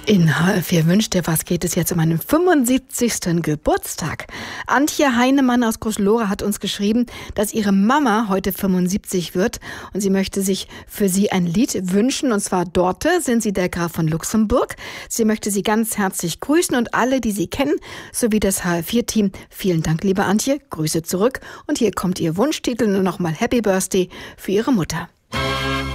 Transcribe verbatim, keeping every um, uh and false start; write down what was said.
In H F vier wünscht dir was, geht es jetzt um einen fünfundsiebzigsten Geburtstag. Antje Heinemann aus Großlora hat uns geschrieben, dass ihre Mama heute fünfundsiebzig wird und sie möchte sich für sie ein Lied wünschen, und zwar Dorte, sind sie der Graf von Luxemburg. Sie möchte sie ganz herzlich grüßen und alle, die sie kennen, sowie das H F vier Team. Vielen Dank, liebe Antje, Grüße zurück und hier kommt ihr Wunschtitel, nur nochmal Happy Birthday für ihre Mutter.